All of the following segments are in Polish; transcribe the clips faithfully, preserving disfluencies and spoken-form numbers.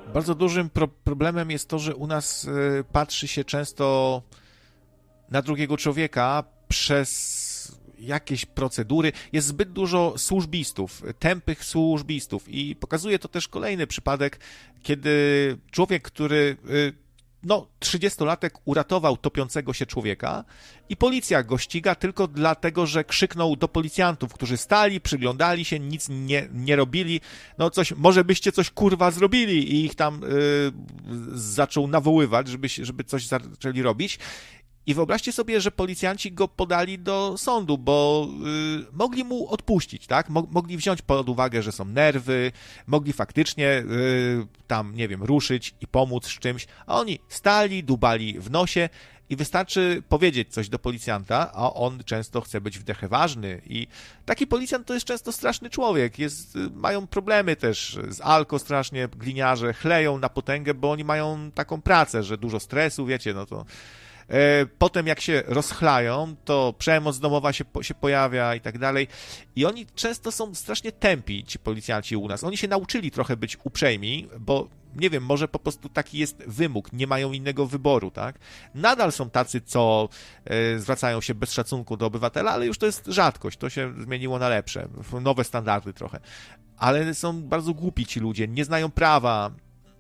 Bardzo dużym pro- problemem jest to, że u nas y, patrzy się często na drugiego człowieka przez jakieś procedury. Jest zbyt dużo służbistów, tępych służbistów i pokazuje to też kolejny przypadek, kiedy człowiek, który y, no, trzydziestolatek uratował topiącego się człowieka i policja go ściga tylko dlatego, że krzyknął do policjantów, którzy stali, przyglądali się, nic nie, nie robili. No coś, może byście coś kurwa zrobili i ich tam y, zaczął nawoływać, żeby, żeby coś zaczęli robić. I wyobraźcie sobie, że policjanci go podali do sądu, bo y, mogli mu odpuścić, tak? Mo- mogli wziąć pod uwagę, że są nerwy, mogli faktycznie y, tam, nie wiem, ruszyć i pomóc z czymś, a oni stali, dubali w nosie i wystarczy powiedzieć coś do policjanta, a on często chce być wdecheważny i taki policjant to jest często straszny człowiek, jest, mają problemy też z alko strasznie, gliniarze chleją na potęgę, bo oni mają taką pracę, że dużo stresu, wiecie, no to potem jak się rozchlają, to przemoc domowa się, się pojawia i tak dalej. I oni często są strasznie tępi, ci policjanci u nas. Oni się nauczyli trochę być uprzejmi, bo nie wiem, może po prostu taki jest wymóg, nie mają innego wyboru, tak? Nadal są tacy, co e, zwracają się bez szacunku do obywatela, ale już to jest rzadkość, to się zmieniło na lepsze, nowe standardy trochę. Ale są bardzo głupi ci ludzie, nie znają prawa,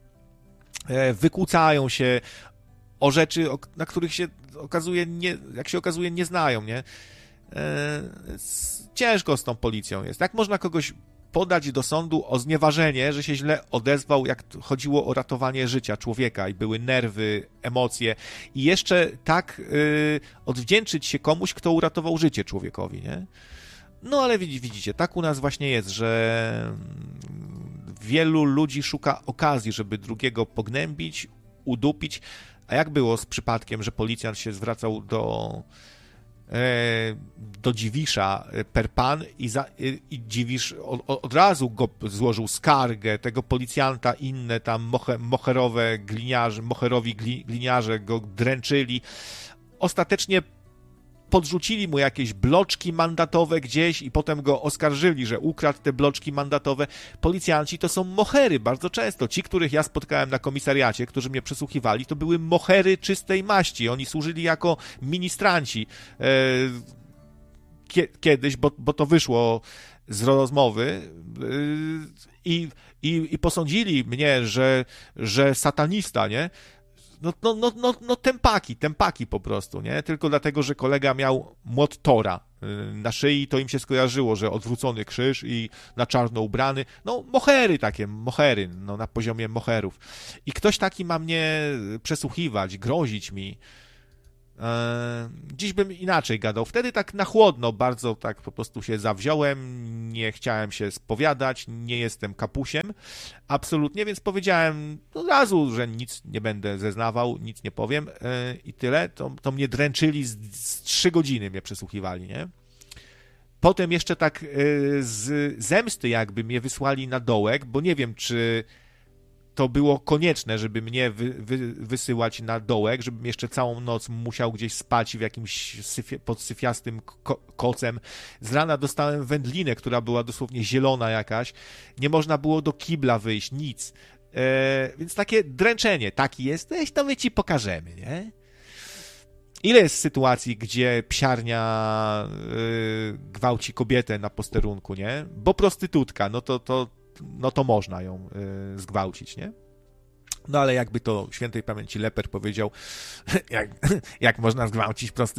e, wykłócają się o rzeczy, na których się okazuje, nie, jak się okazuje, nie znają, nie? E, ciężko z tą policją jest. Jak można kogoś podać do sądu o znieważenie, że się źle odezwał, jak chodziło o ratowanie życia człowieka i były nerwy, emocje i jeszcze tak y, odwdzięczyć się komuś, kto uratował życie człowiekowi, nie? No ale widzicie, tak u nas właśnie jest, że wielu ludzi szuka okazji, żeby drugiego pognębić, udupić. A jak było z przypadkiem, że policjant się zwracał do, e, do Dziwisza per pan i, za, i, i Dziwisz od, od razu go złożył skargę, tego policjanta, inne tam moche, moherowe gliniarze, moherowi gliniarze go dręczyli. Ostatecznie podrzucili mu jakieś bloczki mandatowe gdzieś i potem go oskarżyli, że ukradł te bloczki mandatowe. Policjanci to są mohery bardzo często. Ci, których ja spotkałem na komisariacie, którzy mnie przesłuchiwali, to były mohery czystej maści. Oni służyli jako ministranci. Kiedyś, bo, bo to wyszło z rozmowy i, i, i posądzili mnie, że, że satanista, nie? No, no, no, no, no tempaki, tempaki po prostu, nie? Tylko dlatego, że kolega miał młot Tora na szyi, to im się skojarzyło, że odwrócony krzyż i na czarno ubrany. No, mohery takie, mohery, no na poziomie moherów. I ktoś taki ma mnie przesłuchiwać, grozić mi. Dziś bym inaczej gadał. Wtedy tak na chłodno bardzo tak po prostu się zawziąłem, nie chciałem się spowiadać, nie jestem kapusiem, absolutnie, więc powiedziałem od razu, że nic nie będę zeznawał, nic nie powiem i tyle. To, to mnie dręczyli, z, z trzy godziny mnie przesłuchiwali, nie? Potem jeszcze tak z zemsty jakby mnie wysłali na dołek, bo nie wiem, czy to było konieczne, żeby mnie wy, wy, wysyłać na dołek, żebym jeszcze całą noc musiał gdzieś spać w jakimś syfie, pod syfiastym ko, kocem. Z rana dostałem wędlinę, która była dosłownie zielona jakaś. Nie można było do kibla wyjść, nic. E, więc takie dręczenie, taki jesteś, to my ci pokażemy, nie? Ile jest sytuacji, gdzie psiarnia y, gwałci kobietę na posterunku, nie? Bo prostytutka, no to, to no to można ją y, zgwałcić, nie? No ale jakby to świętej pamięci Leper powiedział, jak, jak można zgwałcić prostytutkę,